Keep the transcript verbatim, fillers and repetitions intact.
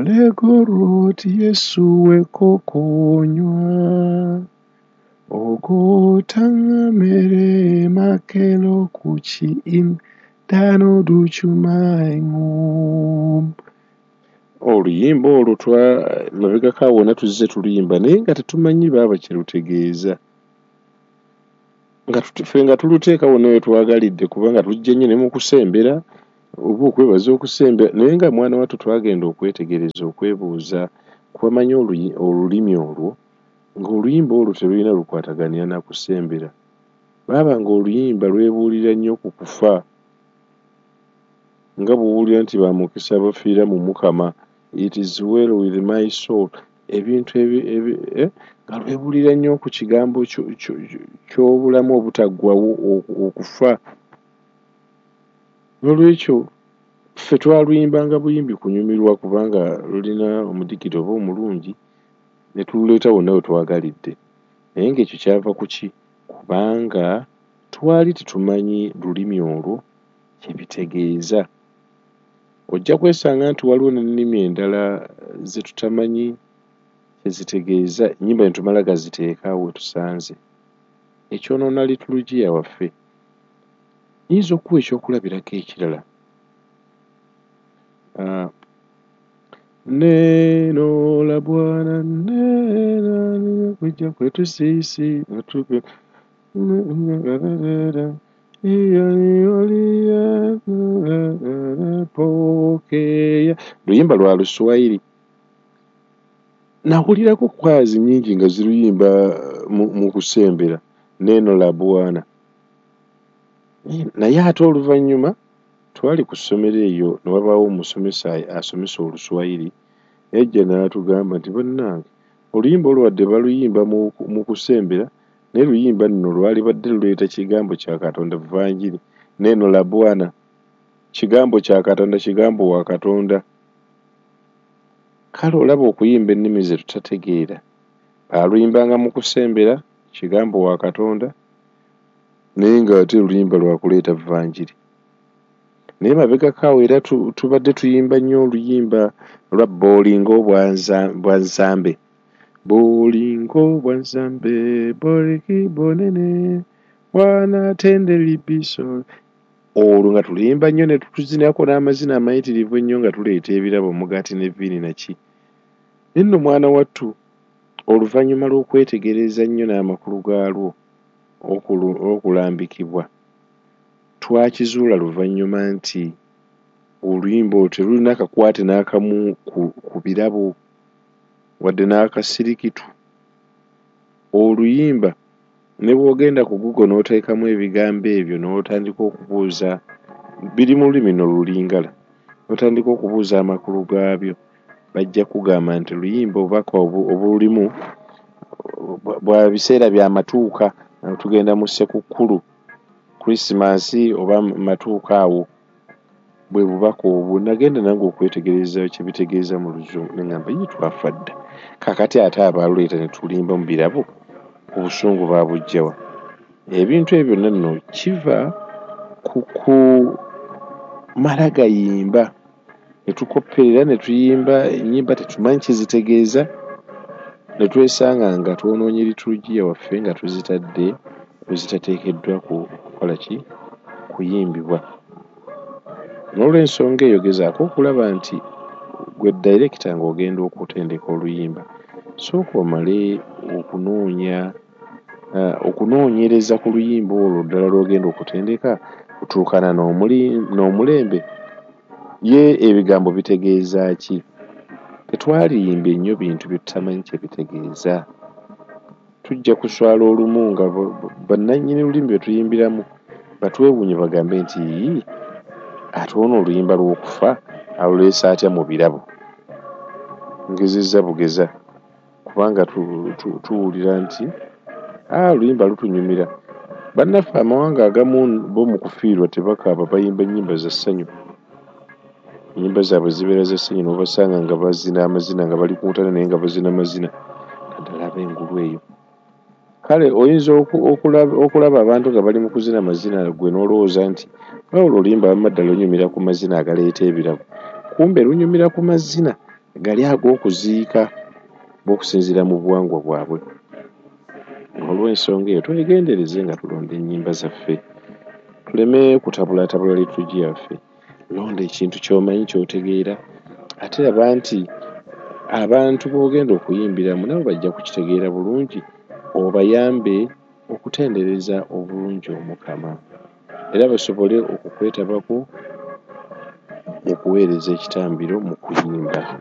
Olegoroti Yesu wekokonywa ogotanga mere makelo kuchi indano duchumaingo. Oluyimba olwo mabegako awona tuzze tuluyimba naye nga tetumanyi baaba kyerutegeeza nga ffe nga tuluteekawo nawe twagalidde kubanga tujja nnyo ne mu kusembera oba okwebaza okusembera naye nga mwana wattu twagenda okwetegereza okwebuuza kubamanyi olulimi olwo ng'oluyimba olwo terulina lukwataganira na kusembera baaba ng'oluyimba lwebuulira nnyo ku kufa nga bw'owulira nti bamukisa bafiira mu Mukama it is well with my soul ebintu ebi nga lwebuulira nnyo ku kigambo ky'obulamu obutaggwawo okufa. N'olwekyo ffe twaluyimbanga buyimbi kunyumirwa kubanga lulina omudigito oba omulungi ne tululeeta wonna we twagalidde naye ng'ekyo kyava ku ki kubanga twali tetumanyi lulimi olwo kye bitegeeza. Ojja kwesanga nti waliwo n'ennimi endala ze tutamanyi kye zitegeeza ennyimba ne tumala gaziteeka awo we tusanze ekyonoona litulugiya waffe. Nnyinza okuwa ekyokulabirako ekirala neno la Bwana neno kuja kwetu sisi natupe pokea luyimba lwa Luswayiri. Nawulirako kwazi nnyingi nga ziruyimba mu kusembera neno la Bwana naye ate oluvannyuma twali ku ssomero eyo ne wabaawo omusomesa asomesa Oluswayiri yajja n'atugamba nti bannange oluyimba olwo wadde baluyimba mu kusembera naye luyimba nno lwali badde luleeta kigambo kya Katonda Vanjiri neno la Bwana kigambo kya Katonda kigambo wa Katonda. Kale olaba okuyimba ennimi ze tutategeera baluyimbanga mu kusembera kigambo wa Katonda naye ng'ate oluyimba lwa kuleeta Vanjiri. Naye mabegako awo era tubadde tuyimba nnyo oluyimba lwa Boolingo bwa Nzambe Boolingo bwa Nzambe Boliki bonene wanatende libiso olwo nga tuluyimba nnyo ne tutuzinako n'amazina amayitirivu ennyo nga tuleeta ebirabo Mugati ne Vini naki. Nno mwana wattu oluvannyuma lw'okwetegereza nnyo n'amakulu gaalwo okulambikibwa twakizuula luvannyuma nti oluyimba olwo terulina kakwate n'akamu ku birabo wadde n'akasirikitu. Oluyimba ne bw'ogenda ku Google n'oteekamu ebigambo ebyo n'otandika okubuuza biri mu lulimi no Lulingala n'otandika okubuuza amakulu gaabyo bajja kugamba nti luyimba obubaka obulimu bwa biseera bya matuuka tugenda mu Ssekukkulu Krisimansi oba matuuka awo bwe bubaka obwo. Nagenda nange okwetegereza kye bitegeeza mu Luzungu ne ngamba ye twafa dda kakati ate abaaluleeta ne tulimba mu birabo obusungu baabujjawa. Ebintu ebyo byonna nno kiva ku kumala gayimba ne tukopperera ne tuyimba ennyimba tetumanyi kye zitegeeza ne twesanga nga twonoonye litulugiya waffe nga tuzitadde we zitateekeddwa kukola ki kuyimbibwa. N'olw'ensonga eyo gezaako okulaba nti gwe dayirekita ng'ogenda okutendeka oluyimba sooka omale okunoonya okunoonyereza ku luyimba olwo ddala lw'ogenda okutendeka kutuukana n'omulembe ye ebigambo bitegeeza ki. Tetwaliyimba ennyo bintu bye tutamanyi kye bitegeeza. Tujja kuswala olumu nga bannannyini lulimi bye tuyimbiramu batwewuunye bagambe nti ate ono oluyimba lw'okufa aluleese atya mu birabo. Ngezezza bugeza kubanga tuwulira nti oluyimba lutunyumira. Bannaffe amawanga agamu bo mu kufiirwa tebakaaba bayimba nnyimba za ssanyu. Ennyimba zaabwe zibeera za ssanyu n'obasanga nga bazina amazina nga bali ku ntana naye nga bazina amazina naddala ab'engulu eyo. Kale oyinza okulaba abantu nga bali mu kuzina amazina gwe n'olowooza nti olwo oluyimba wamma ddala lunyumira ku mazina agaleeta ebirabo kumbe lunyumira ku mazina gali ag'okuziika b'okusinziira mu buwangwa bwabwe. Olw'ensonga eyo twegendereze nga tulonda ennyimba zaffe, tuleme kutabulatabula liturgy yaffe. Londa ekintu ky'omanyi ky'otegeera, ate laba nti abantu b'ogenda okuyimbiramu nabo bajja kukitegeera bulungi, obayambe okutendereza obulungi Omukama era basobole okukwetabako mu kuweereza ekitambiro mu kuyimba.